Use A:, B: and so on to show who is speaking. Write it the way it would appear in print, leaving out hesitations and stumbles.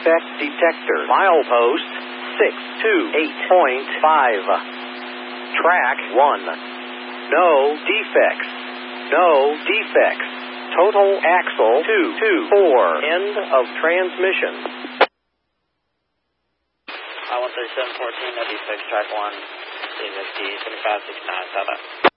A: defect detector. Milepost 628.5. Track 1. No defects. No defects. Total axle 224. End of transmission.
B: 13714, no defects, track 1, CMSD 7569,